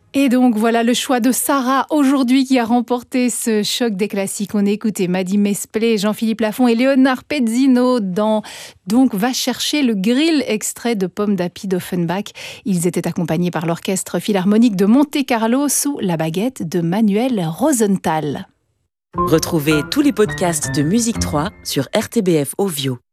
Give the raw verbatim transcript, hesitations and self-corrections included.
Et donc voilà le choix de Sarah aujourd'hui qui a remporté ce choc des classiques. On a écouté Mady Mesplé, Jean-Philippe Lafont et Léonard Pezzino dans donc Va chercher le grill, extrait de Pomme d'Api d'Offenbach. Ils étaient accompagnés par l'orchestre philharmonique de Monte-Carlo sous la baguette de Manuel Rosenthal. Retrouvez tous les podcasts de Musique trois sur R T B F Ovio.